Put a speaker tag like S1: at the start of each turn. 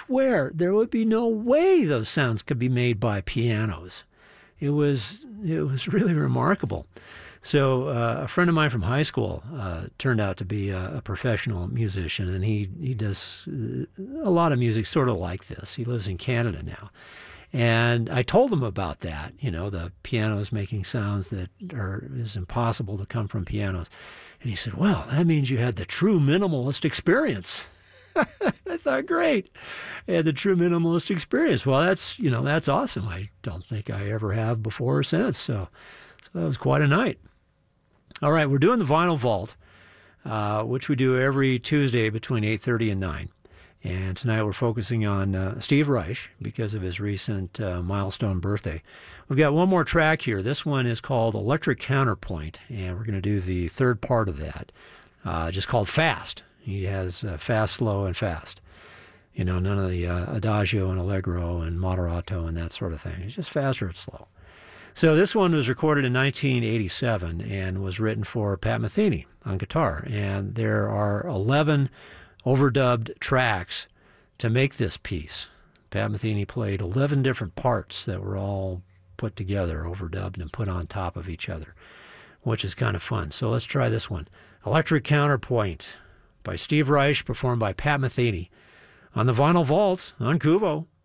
S1: swear there would be no way those sounds could be made by pianos. It was really remarkable. So a friend of mine from high school turned out to be a professional musician, and he does a lot of music sort of like this. He lives in Canada now. And I told him about that, the pianos making sounds that is impossible to come from pianos. And he said, well, that means you had the true minimalist experience. I thought, great. I had the true minimalist experience. Well, that's awesome. I don't think I ever have before or since. So that was quite a night. All right, we're doing the Vinyl Vault, which we do every Tuesday between 8:30 and 9. And tonight we're focusing on Steve Reich because of his recent milestone birthday. We've got one more track here. This one is called Electric Counterpoint, and we're going to do the third part of that, just called Fast. He has fast, slow, and fast. None of the adagio and allegro and moderato and that sort of thing. It's just fast or it's slow. So this one was recorded in 1987 and was written for Pat Metheny on guitar. And there are 11 overdubbed tracks to make this piece. Pat Metheny played 11 different parts that were all put together, overdubbed, and put on top of each other, which is kind of fun. So let's try this one. Electric Counterpoint by Steve Reich, performed by Pat Metheny on the Vinyl Vault on Kuvo.